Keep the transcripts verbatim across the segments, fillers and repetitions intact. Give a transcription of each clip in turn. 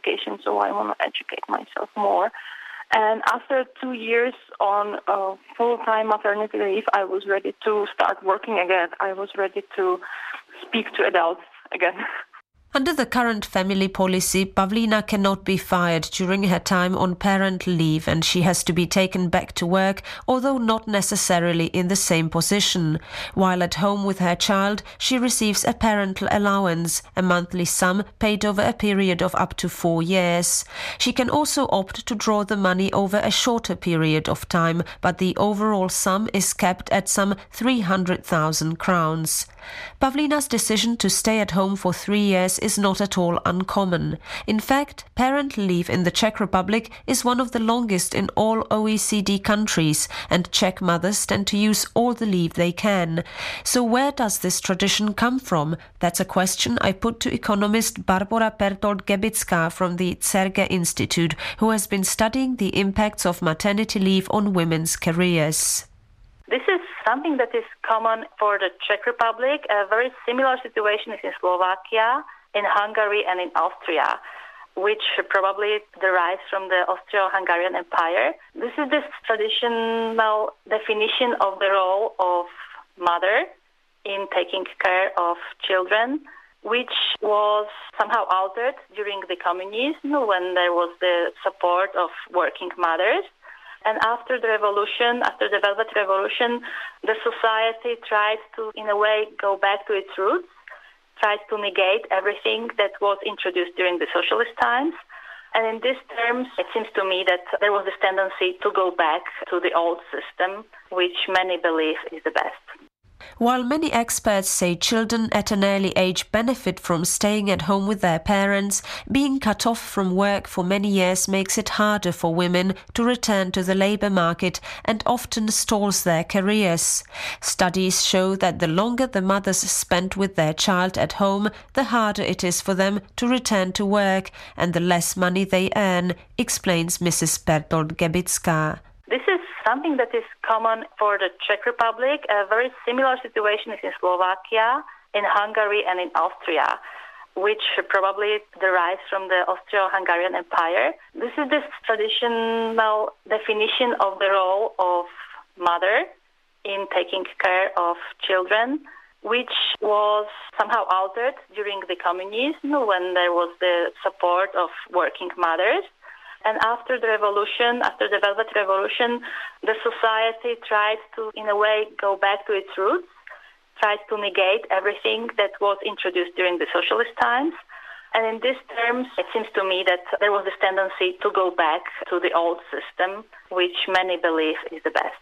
education, so I want to educate myself more. And after two years on uh, full-time maternity leave, I was ready to start working again. I was ready to speak to adults again. Under the current family policy, Pavlína cannot be fired during her time on parental leave, and she has to be taken back to work, although not necessarily in the same position. While at home with her child, she receives a parental allowance, a monthly sum paid over a period of up to four years. She can also opt to draw the money over a shorter period of time, but the overall sum is capped at some three hundred thousand crowns. Pavlína's decision to stay at home for three years is not at all uncommon. In fact, parental leave in the Czech Republic is one of the longest in all O E C D countries, and Czech mothers tend to use all the leave they can. So where does this tradition come from? That's a question I put to economist Barbora Pertold-Gebická from the Cerge Institute, who has been studying the impacts of maternity leave on women's careers. This is something that is common for the Czech Republic. A very similar situation is in Slovakia, in Hungary and in Austria, which probably derives from the Austro-Hungarian Empire. This is this traditional definition of the role of mother in taking care of children, which was somehow altered during the communism when there was the support of working mothers. And after the revolution, after the Velvet Revolution, the society tried to, in a way, go back to its roots, tried to negate everything that was introduced during the socialist times. And in these terms, it seems to me that there was this tendency to go back to the old system, which many believe is the best. While many experts say children at an early age benefit from staying at home with their parents, being cut off from work for many years makes it harder for women to return to the labour market and often stalls their careers. Studies show that the longer the mothers spend with their child at home, the harder it is for them to return to work and the less money they earn, explains Missus Pertold-Gebická. This is something that is common for the Czech Republic. A very similar situation is in Slovakia, in Hungary and in Austria, which probably derives from the Austro-Hungarian Empire. This is this traditional definition of the role of mother in taking care of children, which was somehow altered during the communism when there was the support of working mothers. And after the revolution, after the Velvet Revolution, the society tried to, in a way, go back to its roots, tried to negate everything that was introduced during the socialist times. And in these terms, it seems to me that there was this tendency to go back to the old system, which many believe is the best.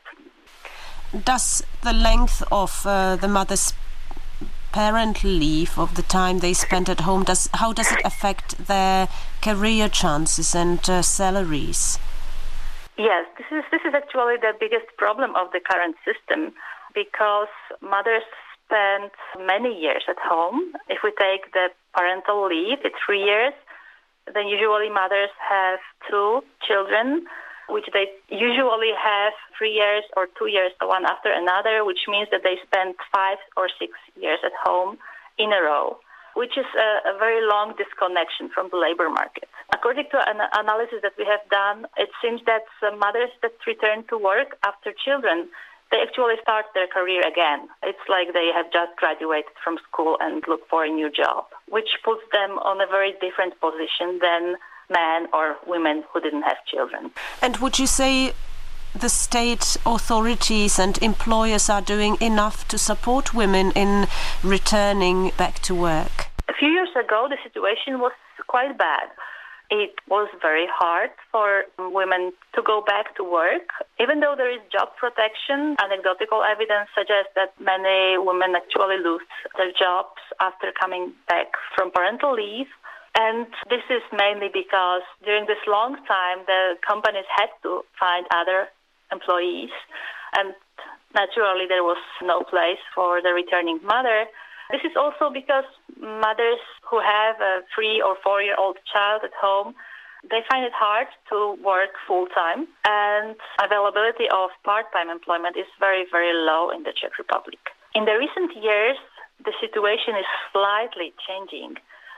Does the length of uh, the mother's parental leave, of the time they spend at home, does how does it affect their career chances and uh, salaries? Yes, this is this is actually the biggest problem of the current system, because mothers spend many years at home. If we take the parental leave, it's three years, then usually mothers have two children, which they usually have three years or two years, one after another, which means that they spend five or six years at home in a row, which is a, a very long disconnection from the labor market. According to an analysis that we have done, it seems that uh, mothers that return to work after children, they actually start their career again. It's like they have just graduated from school and look for a new job, which puts them on a very different position than men or women who didn't have children. And would you say the state authorities and employers are doing enough to support women in returning back to work? A few years ago, the situation was quite bad. It was very hard for women to go back to work. Even though there is job protection, anecdotal evidence suggests that many women actually lose their jobs after coming back from parental leave. And this is mainly because during this long time, the companies had to find other employees. And naturally, there was no place for the returning mother. This is also because mothers who have a three or four-year-old child at home, they find it hard to work full-time. And availability of part-time employment is very, very low in the Czech Republic. In the recent years, the situation is slightly changing.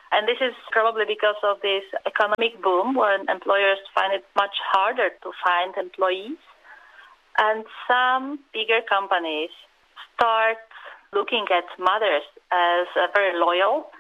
And this is probably because of this economic boom when employers find it much harder to find employees. And some bigger companies start looking at mothers as very loyal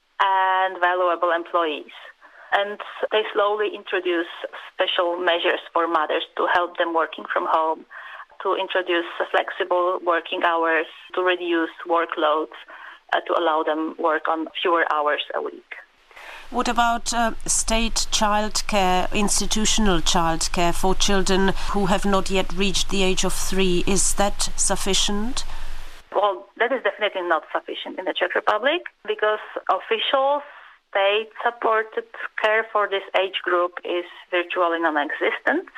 and valuable employees. And they slowly introduce special measures for mothers to help them working from home, to introduce flexible working hours, to reduce workloads, uh, to allow them work on fewer hours a week. What about uh, state childcare, institutional childcare for children who have not yet reached the age of three? Is that sufficient? Well, that is definitely not sufficient in the Czech Republic because official state-supported care for this age group is virtually non-existent.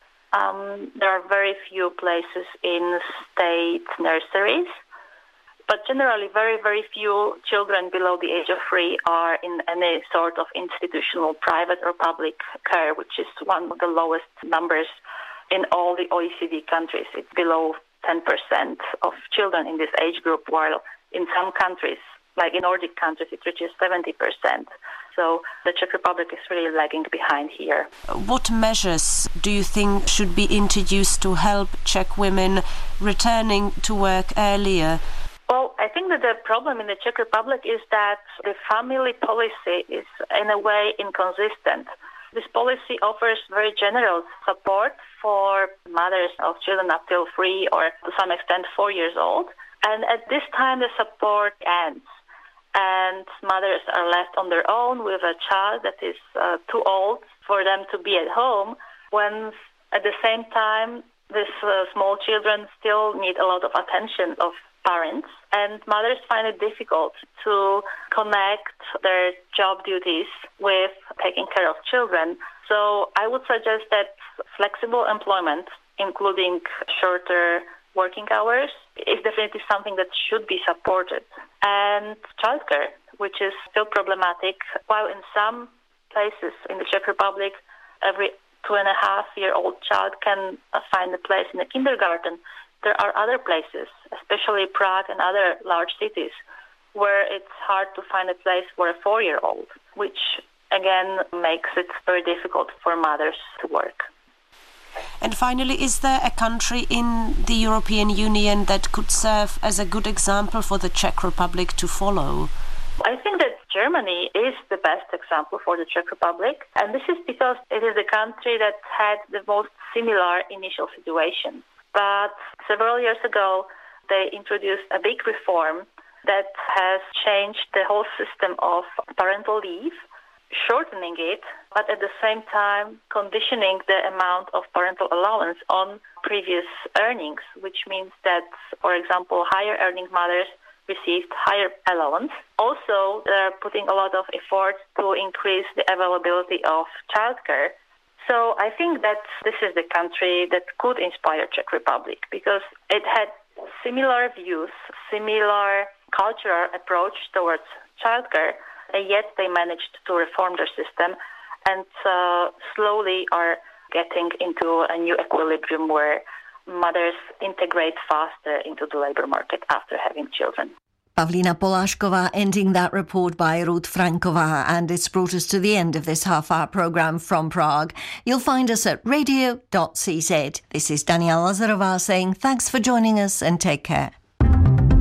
Um, there are very few places in state nurseries, but generally very, very few children below the age of three are in any sort of institutional private or public care, which is one of the lowest numbers in all the O E C D countries. It's below ten percent of children in this age group, while in some countries, like in Nordic countries, it reaches seventy percent. So the Czech Republic is really lagging behind here. What measures do you think should be introduced to help Czech women returning to work earlier? Well, I think that the problem in the Czech Republic is that the family policy is in a way inconsistent. This policy offers very general support for mothers of children up till three or to some extent four years old. And at this time, the support ends. And mothers are left on their own with a child that is uh, too old for them to be at home, when at the same time, these uh, small children still need a lot of attention of parents. And mothers find it difficult to connect their job duties with taking care of children. So I would suggest that flexible employment, including shorter working hours, is definitely something that should be supported. And childcare, which is still problematic, while in some places in the Czech Republic, every two and a half year old child can find a place in the kindergarten, there are other places, especially Prague and other large cities, where it's hard to find a place for a four-year-old, which again makes it very difficult for mothers to work. And finally, is there a country in the European Union that could serve as a good example for the Czech Republic to follow? I think that Germany is the best example for the Czech Republic, and this is because it is the country that had the most similar initial situation. But several years ago, they introduced a big reform that has changed the whole system of parental leave, shortening it, but at the same time conditioning the amount of parental allowance on previous earnings, which means that, for example, higher earning mothers received higher allowance. Also, they're putting a lot of effort to increase the availability of childcare. So I think that this is the country that could inspire Czech Republic because it had similar views, similar cultural approach towards childcare, and yet they managed to reform their system and uh, slowly are getting into a new equilibrium where mothers integrate faster into the labor market after having children. Pavlína Polášková ending that report by Ruth Franková, and it's brought us to the end of this half-hour programme from Prague. You'll find us at radio dot c z. This is Daniela Lazarová saying thanks for joining us and take care.